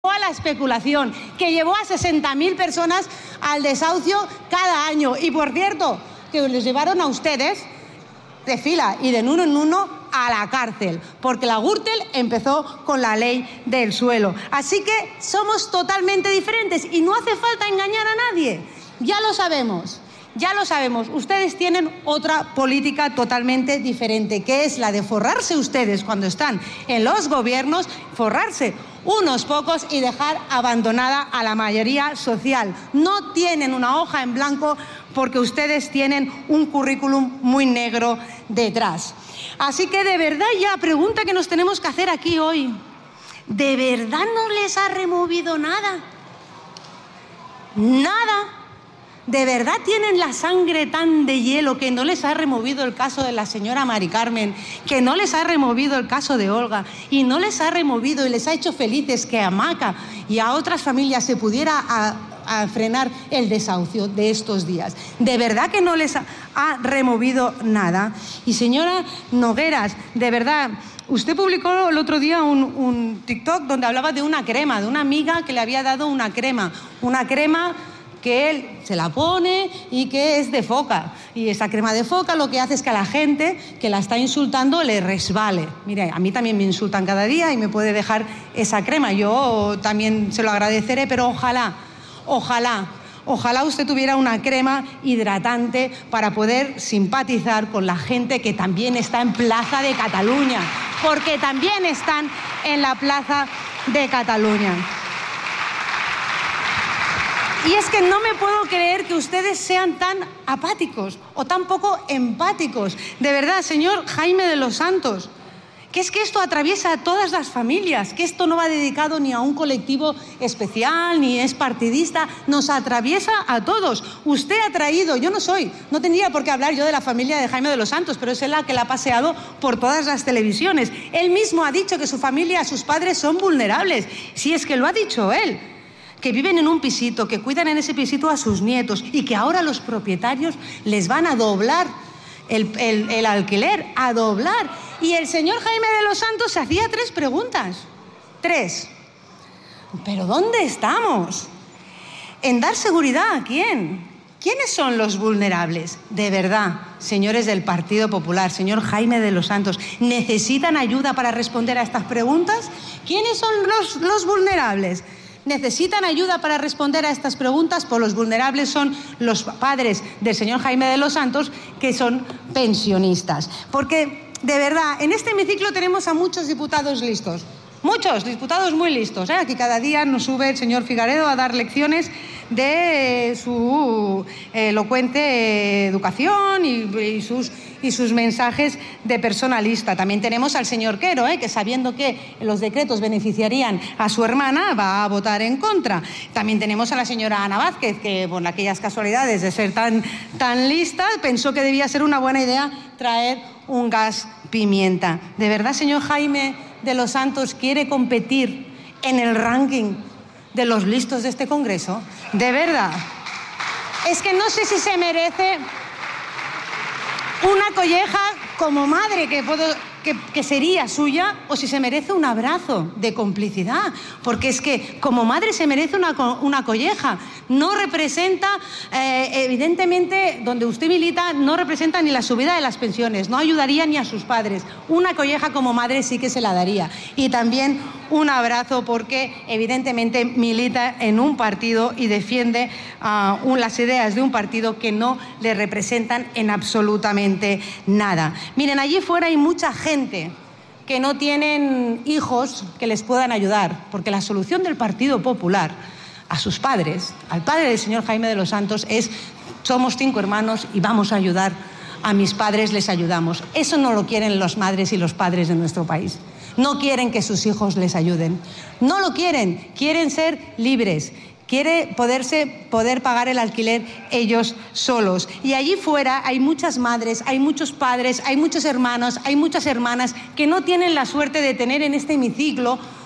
a la especulación, que llevó a 60.000 personas al desahucio cada año. Y por cierto, que les llevaron a ustedes de fila y de uno en uno a la cárcel, porque la Gürtel empezó con la ley del suelo. Así que somos totalmente diferentes y no hace falta engañar a nadie. Ya lo sabemos. Ya lo sabemos, ustedes tienen otra política totalmente diferente, que es la de forrarse ustedes cuando están en los gobiernos, forrarse unos pocos y dejar abandonada a la mayoría social. No tienen una hoja en blanco porque ustedes tienen un currículum muy negro detrás. Así que de verdad ya la pregunta que nos tenemos que hacer aquí hoy, ¿de verdad no les ha removido nada? ¿Nada? ¿De verdad tienen la sangre tan de hielo que no les ha removido el caso de la señora Mari Carmen, que no les ha removido el caso de Olga y no les ha removido y les ha hecho felices que a Maca y a otras familias se pudiera a frenar el desahucio de estos días? ¿De verdad que no les ha removido nada? Y señora Nogueras, de verdad, usted publicó el otro día un TikTok donde hablaba de una crema, de una amiga que le había dado una crema que él se la pone y que es de foca. Y esa crema de foca lo que hace es que a la gente que la está insultando le resbale. Mire, a mí también me insultan cada día y me puede dejar esa crema. Yo también se lo agradeceré, pero ojalá usted tuviera una crema hidratante para poder simpatizar con la gente que también está en Plaza de Cataluña, porque también están en la Plaza de Cataluña. Y es que no me puedo creer que ustedes sean tan apáticos o tan poco empáticos. De verdad, señor Jaime de los Santos, que es que esto atraviesa a todas las familias, que esto no va dedicado ni a un colectivo especial, ni es partidista, nos atraviesa a todos. Usted ha traído, no tendría por qué hablar yo de la familia de Jaime de los Santos, pero es él la que la ha paseado por todas las televisiones. Él mismo ha dicho que su familia, sus padres son vulnerables, si es que lo ha dicho él, que viven en un pisito, que cuidan en ese pisito a sus nietos y que ahora los propietarios les van a doblar el alquiler, a doblar. Y el señor Jaime de los Santos se hacía 3 preguntas. 3. ¿Pero dónde estamos? ¿En dar seguridad a quién? ¿Quiénes son los vulnerables? De verdad, señores del Partido Popular, señor Jaime de los Santos, ¿necesitan ayuda para responder a estas preguntas? ¿Quiénes son los vulnerables? ¿Necesitan ayuda para responder a estas preguntas? Pues los vulnerables son los padres del señor Jaime de los Santos, que son pensionistas. Porque, de verdad, en este hemiciclo tenemos a muchos diputados listos. Muchos diputados muy listos, ¿eh? Aquí cada día nos sube el señor Figaredo a dar lecciones de su elocuente educación y sus mensajes de personalista. También tenemos al señor Quero, que sabiendo que los decretos beneficiarían a su hermana, va a votar en contra. También tenemos a la señora Ana Vázquez, que por aquellas casualidades de ser tan lista, pensó que debía ser una buena idea traer un gas pimienta. ¿De verdad, señor Jaime de los Santos, quiere competir en el ranking de los listos de este Congreso? ¿De verdad? Es que no sé si se merece una colleja como madre que sería suya, o si se merece un abrazo de complicidad, porque es que como madre se merece una colleja. No representa, evidentemente, donde usted milita, no representa ni la subida de las pensiones, no ayudaría ni a sus padres. Una colleja como madre sí que se la daría. Y también un abrazo porque evidentemente milita en un partido y defiende las ideas de un partido que no le representan en absolutamente nada. Miren, allí fuera hay mucha gente que no tienen hijos que les puedan ayudar, porque la solución del Partido Popular a sus padres, al padre del señor Jaime de los Santos, es: somos 5 hermanos y vamos a ayudar a mis padres, les ayudamos. Eso no lo quieren las madres y los padres de nuestro país. No quieren que sus hijos les ayuden. No lo quieren. Quieren ser libres. Quiere poder pagar el alquiler ellos solos. Y allí fuera hay muchas madres, hay muchos padres, hay muchos hermanos, hay muchas hermanas que no tienen la suerte de tener en este hemiciclo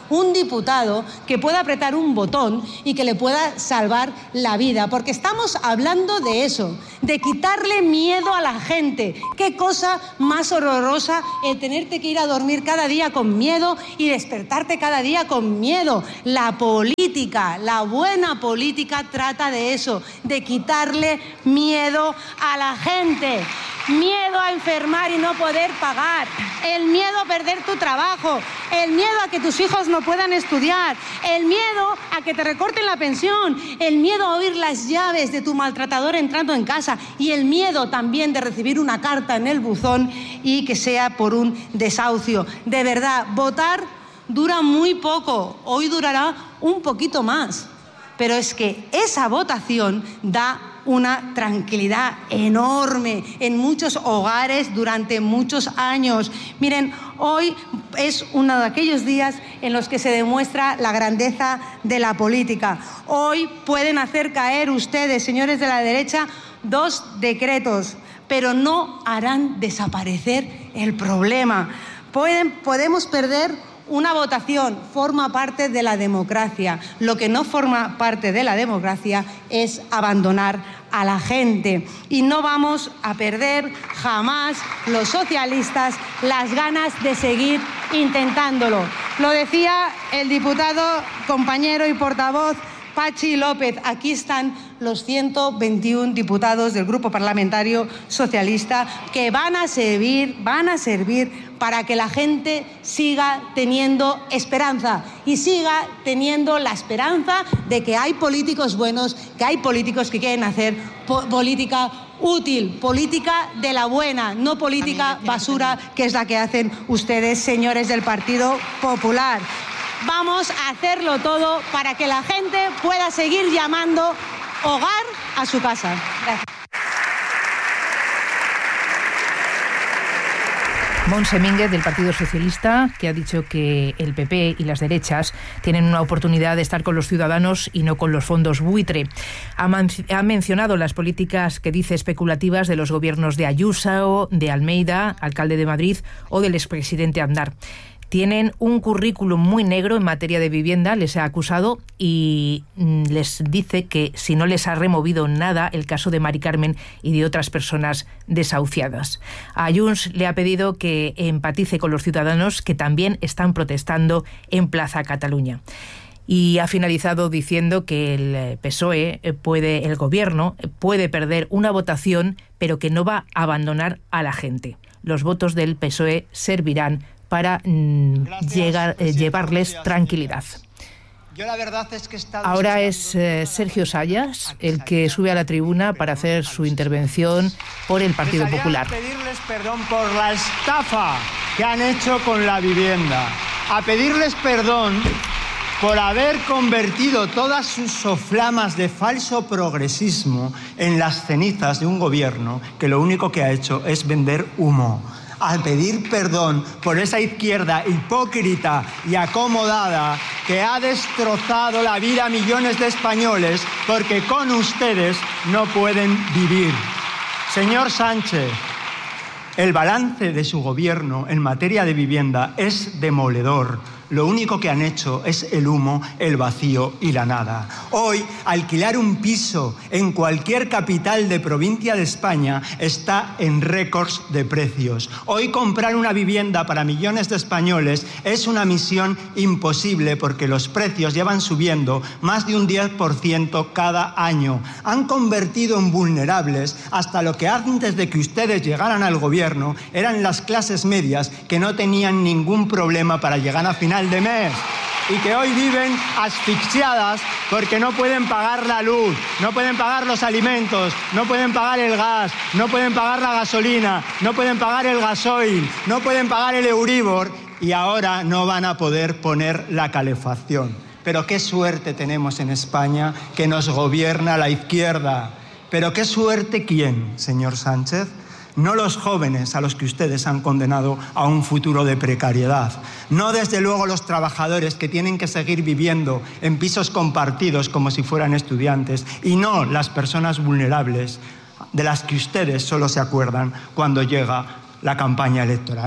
un diputado que pueda apretar un botón y que le pueda salvar la vida, porque estamos hablando de eso, de quitarle miedo a la gente. Qué cosa más horrorosa el tenerte que ir a dormir cada día con miedo y despertarte cada día con miedo. La política, la buena política trata de eso, de quitarle miedo a la gente. Miedo a enfermar y no poder pagar, el miedo a perder tu trabajo, el miedo a que tus hijos no puedan estudiar, el miedo a que te recorten la pensión, el miedo a oír las llaves de tu maltratador entrando en casa y el miedo también de recibir una carta en el buzón y que sea por un desahucio. De verdad, votar dura muy poco, hoy durará un poquito más, pero es que esa votación da una tranquilidad enorme en muchos hogares durante muchos años. Miren, hoy es uno de aquellos días en los que se demuestra la grandeza de la política. Hoy pueden hacer caer ustedes, señores de la derecha, 2 decretos, pero no harán desaparecer el problema. Podemos perder una votación, forma parte de la democracia. Lo que no forma parte de la democracia es abandonar a la gente. Y no vamos a perder jamás los socialistas las ganas de seguir intentándolo. Lo decía el diputado, compañero y portavoz Patxi López. Aquí están los 121 diputados del Grupo Parlamentario Socialista que van a servir para que la gente siga teniendo esperanza y siga teniendo la esperanza de que hay políticos buenos, que hay políticos que quieren hacer política útil, política de la buena, no política basura, que es la que hacen ustedes, señores del Partido Popular. Vamos a hacerlo todo para que la gente pueda seguir llamando hogar a su casa. Gracias. Montse Mínguez, del Partido Socialista, que ha dicho que el PP y las derechas tienen una oportunidad de estar con los ciudadanos y no con los fondos buitre. Ha mencionado las políticas que dice especulativas de los gobiernos de Ayuso, de Almeida, alcalde de Madrid, o del expresidente Aznar. Tienen un currículum muy negro en materia de vivienda, les ha acusado, y les dice que si no les ha removido nada el caso de Mari Carmen y de otras personas desahuciadas. A Junts le ha pedido que empatice con los ciudadanos que también están protestando en Plaza Cataluña. Y ha finalizado diciendo que el PSOE el gobierno puede perder una votación, pero que no va a abandonar a la gente. Los votos del PSOE servirán para llevarles tranquilidad. Yo la verdad es que ahora es Sergio Sayas el que sube a la tribuna para hacer su intervención por el Partido Popular. A pedirles perdón por la estafa que han hecho con la vivienda, a pedirles perdón por haber convertido todas sus soflamas de falso progresismo en las cenizas de un gobierno que lo único que ha hecho es vender humo. Al pedir perdón por esa izquierda hipócrita y acomodada que ha destrozado la vida a millones de españoles porque con ustedes no pueden vivir. Señor Sánchez, el balance de su gobierno en materia de vivienda es demoledor. Lo único que han hecho es el humo, el vacío y la nada. Hoy, alquilar un piso en cualquier capital de provincia de España está en récords de precios. Hoy, comprar una vivienda para millones de españoles es una misión imposible porque los precios llevan subiendo más de un 10% cada año. Han convertido en vulnerables hasta lo que antes de que ustedes llegaran al gobierno eran las clases medias que no tenían ningún problema para llegar a final de mes y que hoy viven asfixiadas porque no pueden pagar la luz, no pueden pagar los alimentos, no pueden pagar el gas, no pueden pagar la gasolina, no pueden pagar el gasoil, no pueden pagar el Euribor y ahora no van a poder poner la calefacción. Pero qué suerte tenemos en España que nos gobierna la izquierda. Pero qué suerte, ¿quién, señor Sánchez? No los jóvenes a los que ustedes han condenado a un futuro de precariedad. No, desde luego, los trabajadores que tienen que seguir viviendo en pisos compartidos como si fueran estudiantes. Y no las personas vulnerables de las que ustedes solo se acuerdan cuando llega la campaña electoral.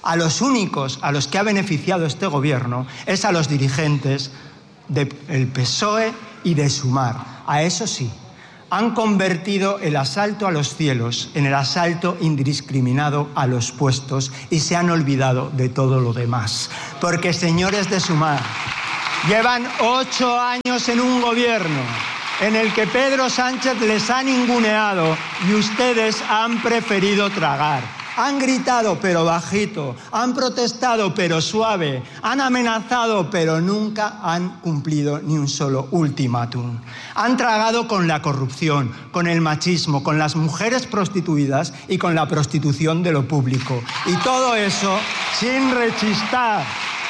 A los únicos a los que ha beneficiado este gobierno es a los dirigentes del PSOE y de Sumar. A eso sí, han convertido el asalto a los cielos en el asalto indiscriminado a los puestos y se han olvidado de todo lo demás. Porque, señores de Sumar, llevan 8 años en un gobierno en el que Pedro Sánchez les ha ninguneado y ustedes han preferido tragar. Han gritado pero bajito, han protestado pero suave, han amenazado pero nunca han cumplido ni un solo ultimátum. Han tragado con la corrupción, con el machismo, con las mujeres prostituidas y con la prostitución de lo público. Y todo eso sin rechistar.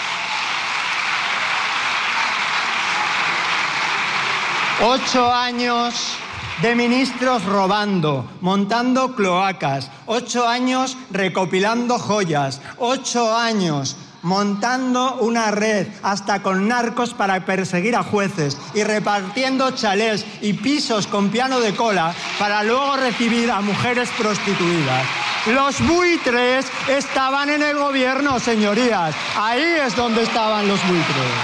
Ocho años de ministros robando, montando cloacas, 8 años recopilando joyas, 8 años montando una red hasta con narcos para perseguir a jueces y repartiendo chalés y pisos con piano de cola para luego recibir a mujeres prostituidas. Los buitres estaban en el gobierno, señorías. Ahí es donde estaban los buitres.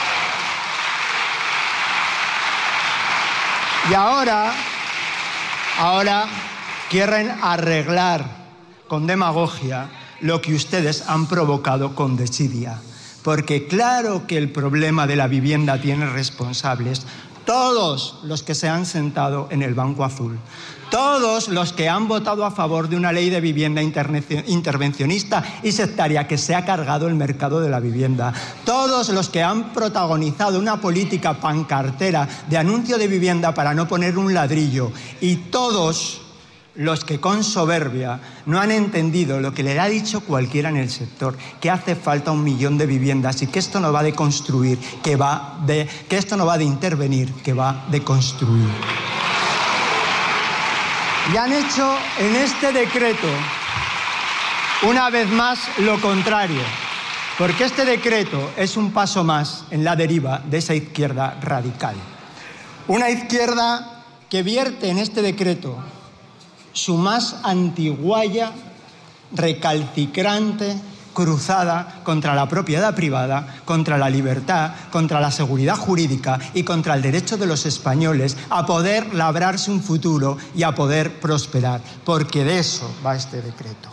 Y ahora quieren arreglar con demagogia lo que ustedes han provocado con desidia. Porque claro que el problema de la vivienda tiene responsables todos los que se han sentado en el banco azul. Todos los que han votado a favor de una ley de vivienda intervencionista y sectaria que se ha cargado el mercado de la vivienda. Todos los que han protagonizado una política pancartera de anuncio de vivienda para no poner un ladrillo. Y todos los que con soberbia no han entendido lo que le ha dicho cualquiera en el sector, que hace falta 1 millón de viviendas y que esto no va de construir, que esto no va de intervenir, que va de construir. Y han hecho en este decreto, una vez más, lo contrario, porque este decreto es un paso más en la deriva de esa izquierda radical. Una izquierda que vierte en este decreto su más antiguaya, recalcitrante cruzada contra la propiedad privada, contra la libertad, contra la seguridad jurídica y contra el derecho de los españoles a poder labrarse un futuro y a poder prosperar, porque de eso va este decreto.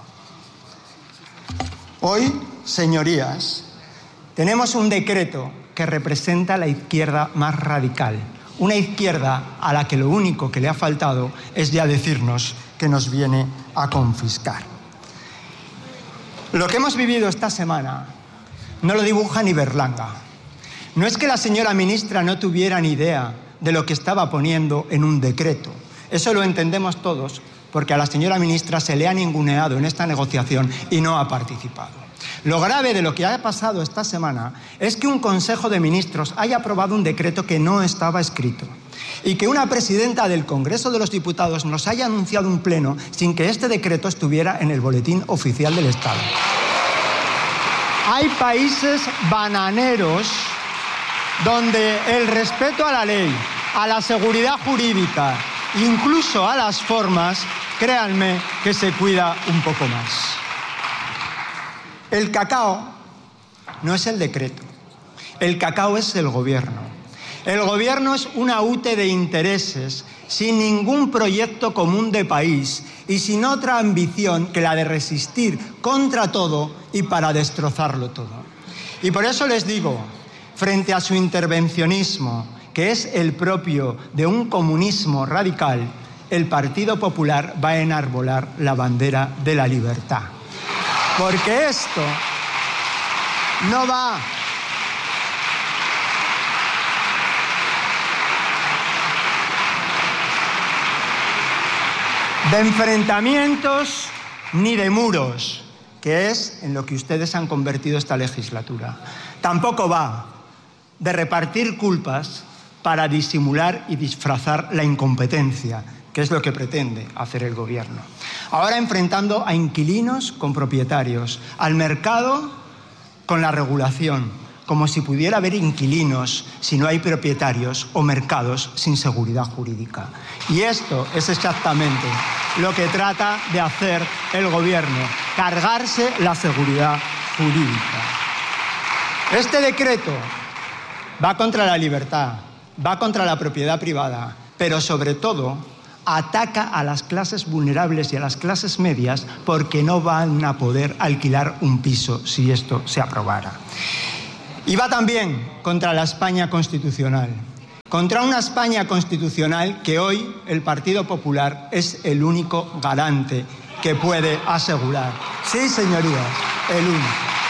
Hoy, señorías, tenemos un decreto que representa la izquierda más radical, una izquierda a la que lo único que le ha faltado es ya decirnos que nos viene a confiscar. Lo que hemos vivido esta semana no lo dibuja ni Berlanga. No es que la señora ministra no tuviera ni idea de lo que estaba poniendo en un decreto. Eso lo entendemos todos, porque a la señora ministra se le ha ninguneado en esta negociación y no ha participado. Lo grave de lo que ha pasado esta semana es que un Consejo de Ministros haya aprobado un decreto que no estaba escrito y que una presidenta del Congreso de los Diputados nos haya anunciado un pleno sin que este decreto estuviera en el Boletín Oficial del Estado. Hay países bananeros donde el respeto a la ley, a la seguridad jurídica, incluso a las formas, créanme que se cuida un poco más. El cacao no es el decreto, el cacao es el gobierno. El gobierno es una ute de intereses sin ningún proyecto común de país y sin otra ambición que la de resistir contra todo y para destrozarlo todo. Y por eso les digo, frente a su intervencionismo, que es el propio de un comunismo radical, el Partido Popular va a enarbolar la bandera de la libertad. Porque esto no va de enfrentamientos ni de muros, que es en lo que ustedes han convertido esta legislatura. Tampoco va de repartir culpas para disimular y disfrazar la incompetencia, que es lo que pretende hacer el gobierno. Ahora enfrentando a inquilinos con propietarios, al mercado con la regulación, como si pudiera haber inquilinos si no hay propietarios o mercados sin seguridad jurídica. Y esto es exactamente lo que trata de hacer el gobierno, cargarse la seguridad jurídica. Este decreto va contra la libertad, va contra la propiedad privada, pero sobre todo ataca a las clases vulnerables y a las clases medias porque no van a poder alquilar un piso si esto se aprobara. Y va también contra la España constitucional. Contra una España constitucional que hoy el Partido Popular es el único garante que puede asegurar. Sí, señorías, el único.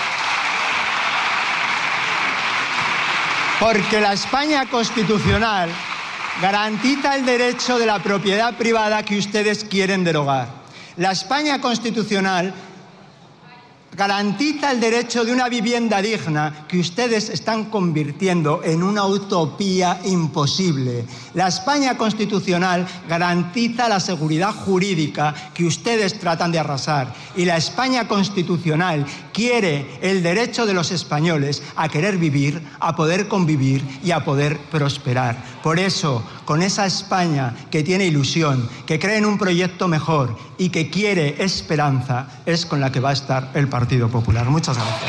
Porque la España constitucional garantiza el derecho de la propiedad privada que ustedes quieren derogar. La España constitucional garantiza el derecho de una vivienda digna que ustedes están convirtiendo en una utopía imposible. La España constitucional garantiza la seguridad jurídica que ustedes tratan de arrasar. Y la España constitucional quiere el derecho de los españoles a querer vivir, a poder convivir y a poder prosperar. Por eso, con esa España que tiene ilusión, que cree en un proyecto mejor y que quiere esperanza, es con la que va a estar el Partido Popular. Muchas gracias.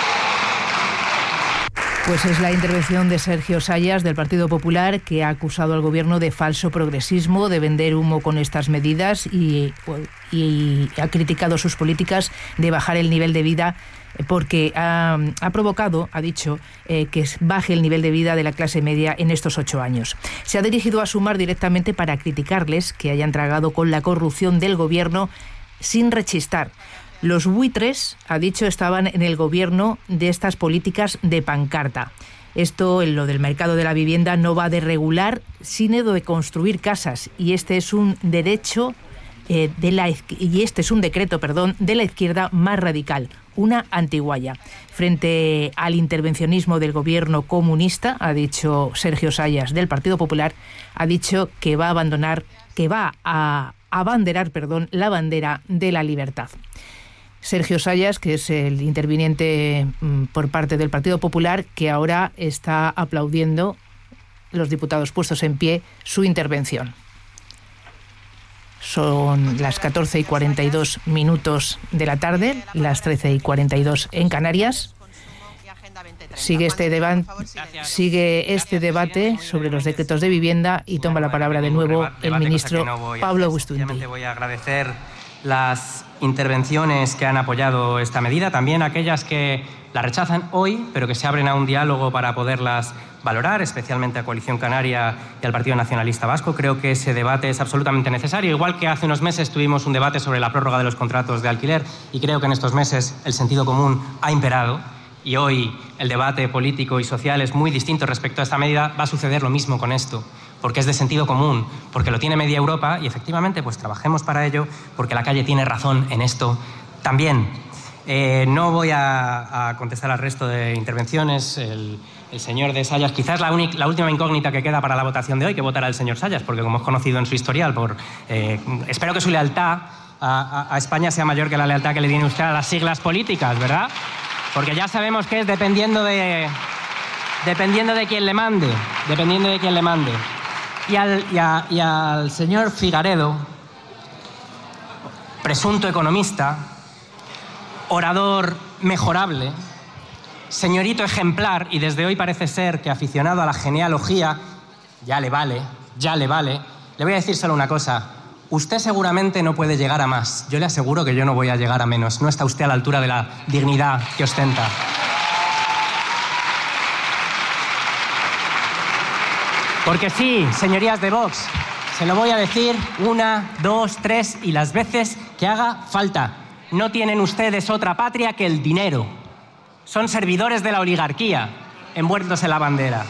Pues es la intervención de Sergio Sayas, del Partido Popular, que ha acusado al Gobierno de falso progresismo, de vender humo con estas medidas y ha criticado sus políticas de bajar el nivel de vida porque ha provocado, ha dicho, que baje el nivel de vida de la clase media en estos 8 años. Se ha dirigido a Sumar directamente para criticarles que hayan tragado con la corrupción del Gobierno sin rechistar. Los buitres, ha dicho, estaban en el gobierno de estas políticas de pancarta. Esto, en lo del mercado de la vivienda, no va de regular, sino de construir casas. Y este es un derecho este es un decreto, de la izquierda más radical, una antiguaya. Frente al intervencionismo del gobierno comunista, ha dicho Sergio Sayas, del Partido Popular, ha dicho que va a abanderar la bandera de la libertad. Sergio Sayas, que es el interviniente por parte del Partido Popular, que ahora está aplaudiendo, los diputados puestos en pie, su intervención. Son las 14:42 de la tarde, las 13:42 en Canarias. Sigue este debate sobre los decretos de vivienda y toma la palabra de nuevo el ministro Pablo Bustamante. Voy a agradecer las intervenciones que han apoyado esta medida, también aquellas que la rechazan hoy, pero que se abren a un diálogo para poderlas valorar, especialmente a Coalición Canaria y al Partido Nacionalista Vasco. Creo que ese debate es absolutamente necesario, igual que hace unos meses tuvimos un debate sobre la prórroga de los contratos de alquiler, y creo que en estos meses el sentido común ha imperado, y hoy el debate político y social es muy distinto respecto a esta medida. Va a suceder lo mismo con esto, porque es de sentido común, porque lo tiene media Europa y efectivamente pues trabajemos para ello, porque la calle tiene razón en esto también. No voy a contestar al resto de intervenciones. El señor de Sayas, quizás la última incógnita que queda para la votación de hoy, que votará el señor Sayas, porque como es conocido en su historial, espero que su lealtad a España sea mayor que la lealtad que le tiene usted a las siglas políticas, ¿verdad? Porque ya sabemos que es dependiendo de quién le mande, Y al señor Figaredo, presunto economista, orador mejorable, señorito ejemplar, y desde hoy parece ser que aficionado a la genealogía, ya le vale, le voy a decir solo una cosa. Usted seguramente no puede llegar a más. Yo le aseguro que yo no voy a llegar a menos. No está usted a la altura de la dignidad que ostenta. Porque sí, señorías de Vox, se lo voy a decir 1, 2, 3 y las veces que haga falta. No tienen ustedes otra patria que el dinero. Son servidores de la oligarquía, envueltos en la bandera.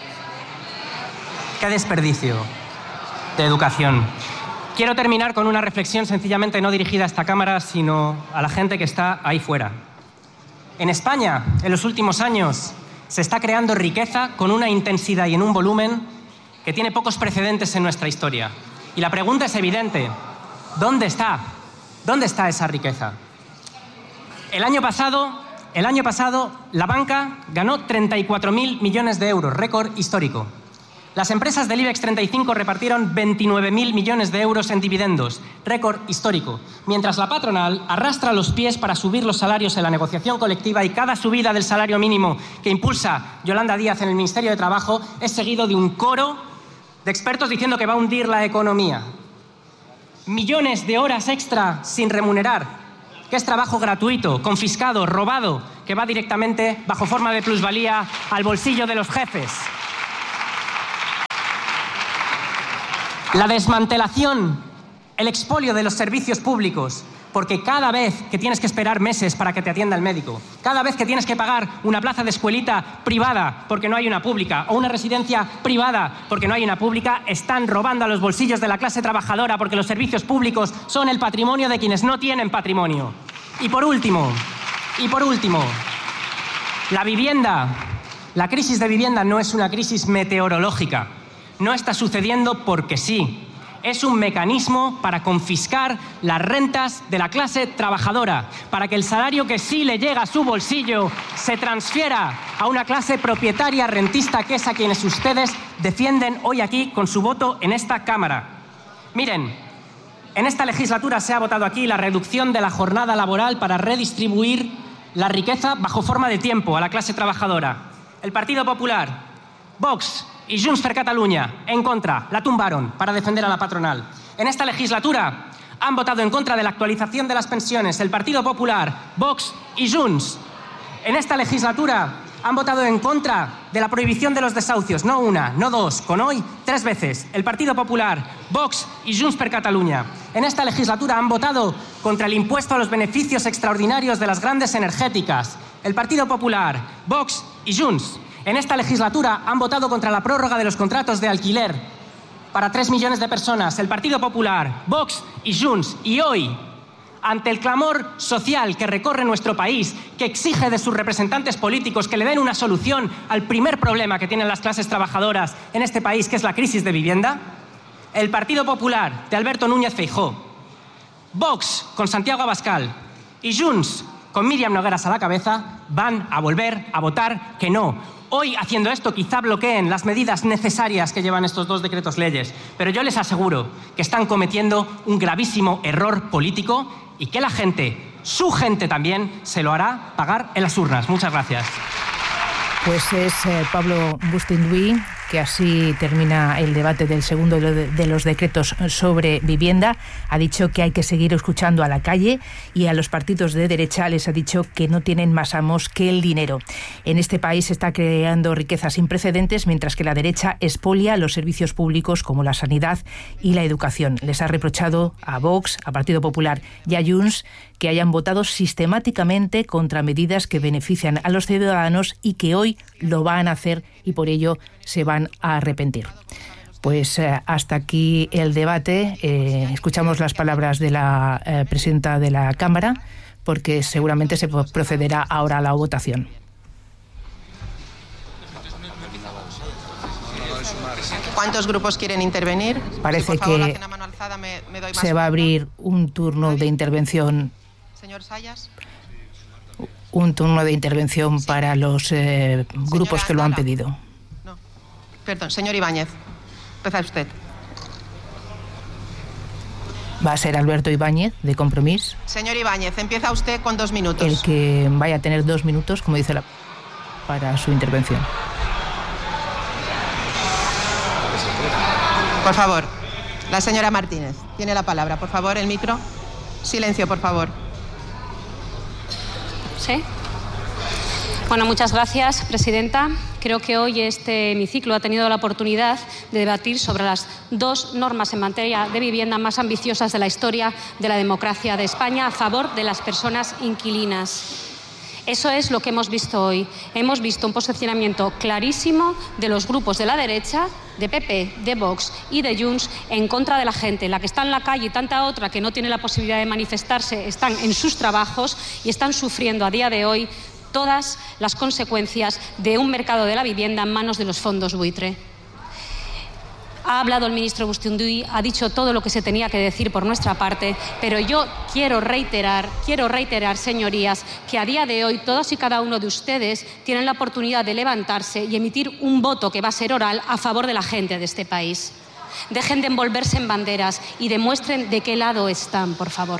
¡Qué desperdicio de educación! Quiero terminar con una reflexión sencillamente no dirigida a esta Cámara, sino a la gente que está ahí fuera. En España, en los últimos años, se está creando riqueza con una intensidad y en un volumen que tiene pocos precedentes en nuestra historia. Y la pregunta es evidente. ¿Dónde está? ¿Dónde está esa riqueza? El año pasado, la banca ganó 34.000 millones de euros, récord histórico. Las empresas del IBEX 35 repartieron 29.000 millones de euros en dividendos, récord histórico, mientras la patronal arrastra los pies para subir los salarios en la negociación colectiva y cada subida del salario mínimo que impulsa Yolanda Díaz en el Ministerio de Trabajo es seguido de un coro de expertos diciendo que va a hundir la economía. Millones de horas extra sin remunerar, que es trabajo gratuito, confiscado, robado, que va directamente, bajo forma de plusvalía, al bolsillo de los jefes. La desmantelación, el expolio de los servicios públicos, porque cada vez que tienes que esperar meses para que te atienda el médico, cada vez que tienes que pagar una plaza de escuelita privada porque no hay una pública, o una residencia privada porque no hay una pública, están robando a los bolsillos de la clase trabajadora porque los servicios públicos son el patrimonio de quienes no tienen patrimonio. Y por último, la vivienda. La crisis de vivienda no es una crisis meteorológica. No está sucediendo porque sí. Es un mecanismo para confiscar las rentas de la clase trabajadora, para que el salario que sí le llega a su bolsillo se transfiera a una clase propietaria rentista, que es a quienes ustedes defienden hoy aquí con su voto en esta Cámara. Miren, en esta legislatura se ha votado aquí la reducción de la jornada laboral para redistribuir la riqueza bajo forma de tiempo a la clase trabajadora. El Partido Popular, Vox y Junts per Catalunya, en contra, la tumbaron para defender a la patronal. En esta legislatura han votado en contra de la actualización de las pensiones el Partido Popular, Vox y Junts. En esta legislatura han votado en contra de la prohibición de los desahucios, no una, no dos, con hoy 3 veces. El Partido Popular, Vox y Junts per Catalunya. En esta legislatura han votado contra el impuesto a los beneficios extraordinarios de las grandes energéticas. El Partido Popular, Vox y Junts. En esta legislatura han votado contra la prórroga de los contratos de alquiler para 3 millones de personas. El Partido Popular, Vox y Junts. Y hoy, ante el clamor social que recorre nuestro país, que exige de sus representantes políticos que le den una solución al primer problema que tienen las clases trabajadoras en este país, que es la crisis de vivienda, el Partido Popular de Alberto Núñez Feijóo, Vox con Santiago Abascal y Junts con Míriam Nogueras a la cabeza van a volver a votar que no. Hoy, haciendo esto, quizá bloqueen las medidas necesarias que llevan estos 2 decretos leyes, pero yo les aseguro que están cometiendo un gravísimo error político y que la gente, su gente también, se lo hará pagar en las urnas. Muchas gracias. Pues es Pablo Bustinduy, que así termina el debate del segundo de los decretos sobre vivienda. Ha dicho que hay que seguir escuchando a la calle y a los partidos de derecha les ha dicho que no tienen más amos que el dinero. En este país se está creando riqueza sin precedentes, mientras que la derecha expolia los servicios públicos como la sanidad y la educación. Les ha reprochado a Vox, a Partido Popular y a Junts que hayan votado sistemáticamente contra medidas que benefician a los ciudadanos y que hoy lo van a hacer y por ello se van a arrepentir. Pues hasta aquí el debate. Escuchamos las palabras de la presidenta de la Cámara, porque seguramente se procederá ahora a la votación. ¿Cuántos grupos quieren intervenir? Parece si por favor, que hacen a mano alzada, me doy más se va a abrir un turno de intervención. Señor Sayas. Un turno de intervención para los grupos que lo han pedido. No. Perdón, señor Ibáñez. Empieza usted. Va a ser Alberto Ibáñez, de Compromís. Señor Ibáñez, empieza usted con 2 minutos. El que vaya a tener 2 minutos, como dice para su intervención. Por favor, la señora Martínez tiene la palabra. Por favor, el micro. Silencio, por favor. ¿Sí? Bueno, muchas gracias, presidenta. Creo que hoy este hemiciclo ha tenido la oportunidad de debatir sobre las 2 normas en materia de vivienda más ambiciosas de la historia de la democracia de España a favor de las personas inquilinas. Eso es lo que hemos visto hoy. Hemos visto un posicionamiento clarísimo de los grupos de la derecha, de PP, de Vox y de Junts en contra de la gente. La que está en la calle y tanta otra que no tiene la posibilidad de manifestarse están en sus trabajos y están sufriendo a día de hoy todas las consecuencias de un mercado de la vivienda en manos de los fondos buitre. Ha hablado el ministro Bustinduy, ha dicho todo lo que se tenía que decir por nuestra parte, pero yo quiero reiterar, señorías, que a día de hoy todos y cada uno de ustedes tienen la oportunidad de levantarse y emitir un voto que va a ser oral a favor de la gente de este país. Dejen de envolverse en banderas y demuestren de qué lado están, por favor.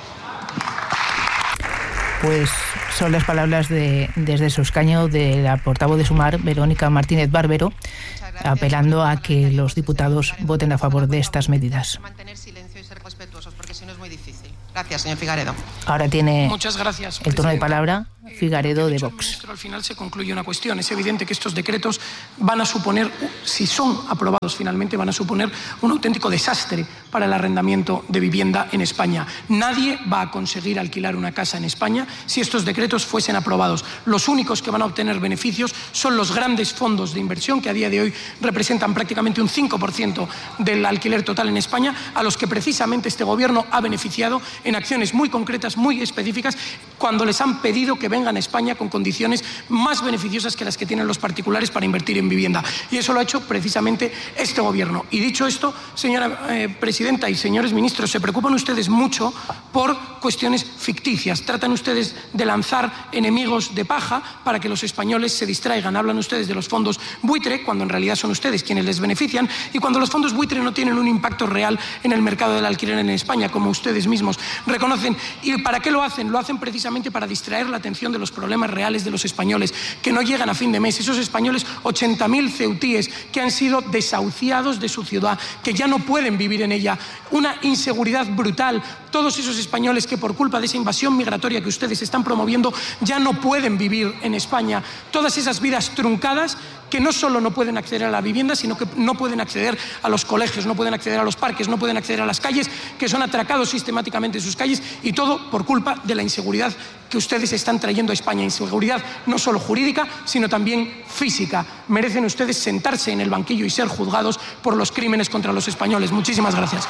Pues son las palabras desde su escaño de la portavoz de Sumar, Verónica Martínez Barbero, apelando a que los diputados voten a favor de estas medidas. Mantener silencio y ser respetuosos, porque si no es muy difícil. Gracias, señor Figaredo. Ahora tiene Muchas gracias, el turno de palabra Figaredo de Vox. Ministro, al final se concluye una cuestión. Es evidente que estos decretos van a suponer, si son aprobados finalmente, van a suponer un auténtico desastre para el arrendamiento de vivienda en España. Nadie va a conseguir alquilar una casa en España si estos decretos fuesen aprobados. Los únicos que van a obtener beneficios son los grandes fondos de inversión, que a día de hoy representan prácticamente un 5% del alquiler total en España, a los que precisamente este Gobierno ha beneficiado en acciones muy concretas, muy específicas, cuando les han pedido que vengan a España con condiciones más beneficiosas que las que tienen los particulares para invertir en vivienda. Y eso lo ha hecho precisamente este Gobierno. Y dicho esto, señora presidenta y señores ministros, se preocupan ustedes mucho por cuestiones ficticias. Tratan ustedes de lanzar enemigos de paja para que los españoles se distraigan. Hablan ustedes de los fondos buitre, cuando en realidad son ustedes quienes les benefician, y cuando los fondos buitre no tienen un impacto real en el mercado del alquiler en España, como ustedes mismos reconocen. ¿Y para qué lo hacen? Lo hacen precisamente para distraer la atención de los problemas reales de los españoles, que no llegan a fin de mes. Esos españoles, 80.000 ceutíes que han sido desahuciados de su ciudad, que ya no pueden vivir en ella. Una inseguridad brutal. Todos esos españoles que por culpa de esa invasión migratoria que ustedes están promoviendo ya no pueden vivir en España. Todas esas vidas truncadas que no solo no pueden acceder a la vivienda, sino que no pueden acceder a los colegios, no pueden acceder a los parques, no pueden acceder a las calles, que son atracados sistemáticamente en sus calles, y todo por culpa de la inseguridad que ustedes están trayendo a España. Inseguridad no solo jurídica, sino también física. Merecen ustedes sentarse en el banquillo y ser juzgados por los crímenes contra los españoles. Muchísimas gracias.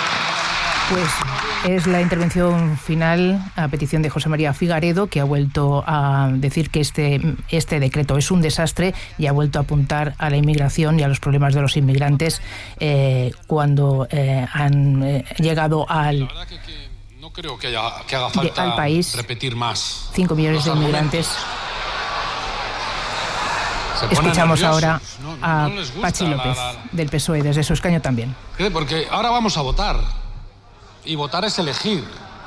Pues es la intervención final a petición de José María Figaredo, que ha vuelto a decir que este decreto es un desastre y ha vuelto a apuntar a la inmigración y a los problemas de los inmigrantes cuando han llegado al... No creo que haga falta al país repetir más. 5 millones de inmigrantes. Escuchamos ahora a Patxi López, del PSOE, desde su escaño también. Porque ahora vamos a votar. Y votar es elegir.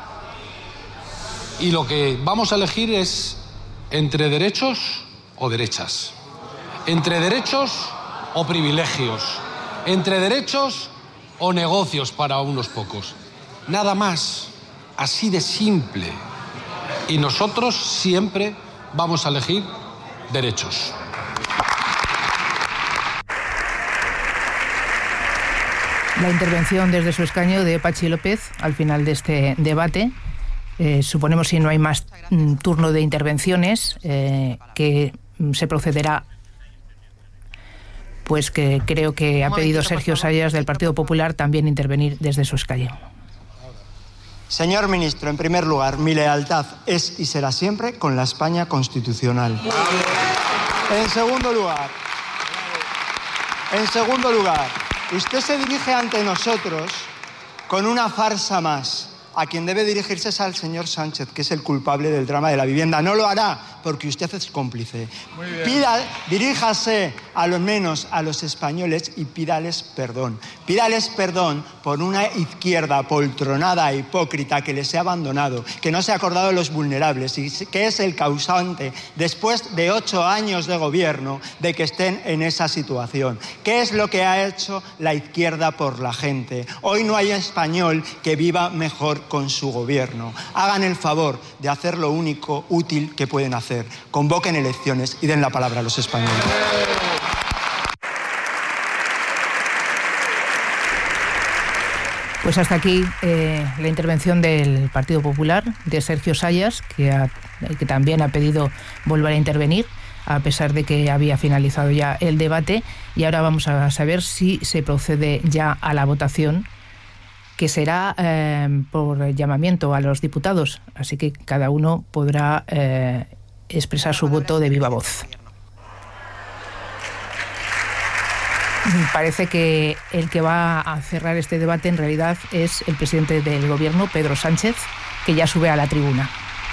Y lo que vamos a elegir es entre derechos o derechas. Entre derechos o privilegios. Entre derechos o negocios para unos pocos. Nada más. Así de simple. Y nosotros siempre vamos a elegir derechos. La intervención desde su escaño de Patxi López al final de este debate. Suponemos, si no hay más turno de intervenciones, que se procederá, pues que creo que ha pedido Sergio Sayas del Partido Popular también intervenir desde su escaño. Señor ministro, en primer lugar, mi lealtad es y será siempre con la España constitucional. En segundo lugar, usted se dirige ante nosotros con una farsa más. A quien debe dirigirse es al señor Sánchez, que es el culpable del drama de la vivienda. No lo hará porque usted es cómplice. Diríjase a lo menos a los españoles y pídales perdón. Pídales perdón por una izquierda poltronada e hipócrita que les ha abandonado, que no se ha acordado de los vulnerables y que es el causante, después de 8 años de gobierno, de que estén en esa situación. ¿Qué es lo que ha hecho la izquierda por la gente? Hoy no hay español que viva mejor con su gobierno. Hagan el favor de hacer lo único útil que pueden hacer. Convoquen elecciones y den la palabra a los españoles. Pues hasta aquí la intervención del Partido Popular, de Sergio Sayas, que también ha pedido volver a intervenir, a pesar de que había finalizado ya el debate. Y ahora vamos a saber si se procede ya a la votación, que será por llamamiento a los diputados. Así que cada uno podrá expresar su voto de viva voz. Parece que el que va a cerrar este debate en realidad es el presidente del Gobierno, Pedro Sánchez, que ya sube a la tribuna.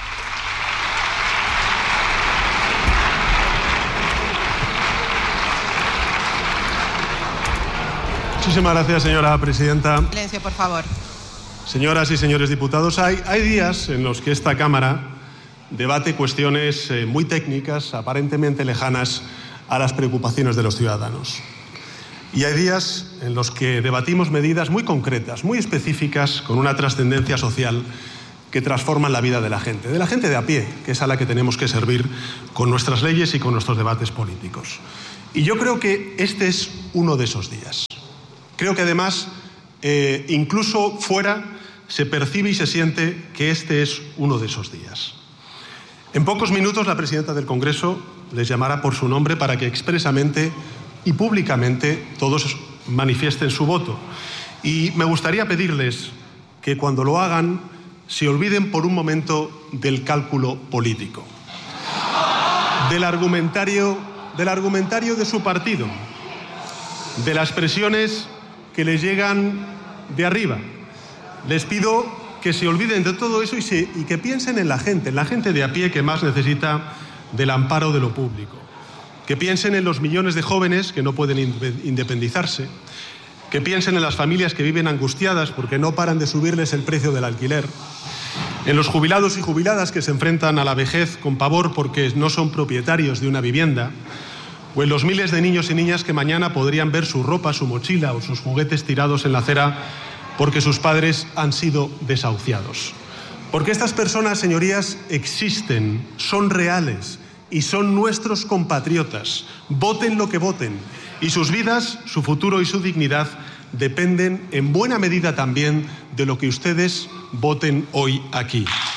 Muchísimas gracias, señora presidenta. Silencio, por favor. Señoras y señores diputados, hay días en los que esta Cámara debate cuestiones muy técnicas, aparentemente lejanas a las preocupaciones de los ciudadanos. Y hay días en los que debatimos medidas muy concretas, muy específicas, con una trascendencia social que transforman la vida de la gente de a pie, que es a la que tenemos que servir con nuestras leyes y con nuestros debates políticos. Y yo creo que este es uno de esos días. Creo que además, incluso fuera, se percibe y se siente que este es uno de esos días. En pocos minutos la presidenta del Congreso les llamará por su nombre para que expresamente y públicamente todos manifiesten su voto. Y me gustaría pedirles que cuando lo hagan se olviden por un momento del cálculo político, del argumentario de su partido, de las presiones que les llegan de arriba. Les pido que se olviden de todo eso y que piensen en la gente de a pie que más necesita del amparo de lo público. Que piensen en los millones de jóvenes que no pueden independizarse. Que piensen en las familias que viven angustiadas porque no paran de subirles el precio del alquiler. En los jubilados y jubiladas que se enfrentan a la vejez con pavor porque no son propietarios de una vivienda. O en los miles de niños y niñas que mañana podrían ver su ropa, su mochila o sus juguetes tirados en la acera porque sus padres han sido desahuciados. Porque estas personas, señorías, existen, son reales y son nuestros compatriotas. Voten lo que voten. Y sus vidas, su futuro y su dignidad dependen en buena medida también de lo que ustedes voten hoy aquí.